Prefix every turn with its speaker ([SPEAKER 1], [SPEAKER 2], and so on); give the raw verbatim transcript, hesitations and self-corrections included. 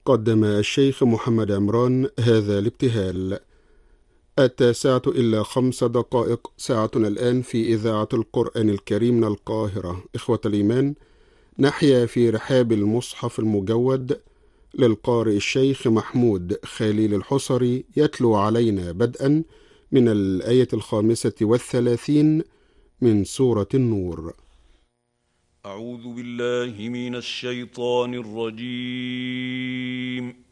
[SPEAKER 1] قدم الشيخ محمد عمران هذا الابتهال. التاسعة إلا خمس دقائق، ساعتنا الآن في إذاعة القرآن الكريم من القاهرة. إخوة الإيمان، نحيا في رحاب المصحف المجود للقارئ الشيخ محمود خليل الحصري، يتلو علينا بدءا من الآية الخامسة والثلاثين من سورة النور.
[SPEAKER 2] أعوذ بالله من الشيطان الرجيم.